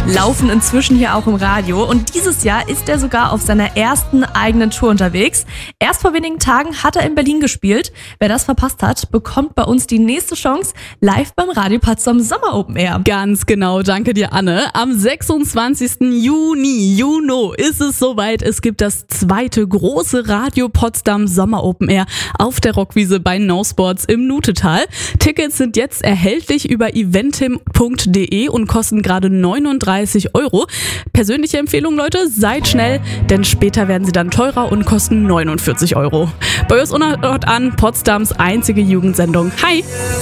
laufen inzwischen hier auch im Radio. Und dieses Jahr ist er sogar auf seiner ersten eigenen Tour unterwegs. Erst vor wenigen Tagen hat er in Berlin gespielt. Wer das verpasst hat, bekommt bei uns die nächste Chance live beim Radio Potsdam Sommer Open Air. Ganz genau, danke dir, Anne. Am 26. Juni ist es soweit. Es gibt das zweite große Radio Potsdam Sommer Open Air auf der Rockwiese bei No Sports im Nutetal. Tickets sind jetzt erhältlich über eventim.de und kosten gerade 39 €. Persönliche Empfehlung, Leute, seid schnell, denn später werden sie dann teurer und kosten 49 €. Bei uns Ort an, Potsdams einzige Jugendsendung. Hi!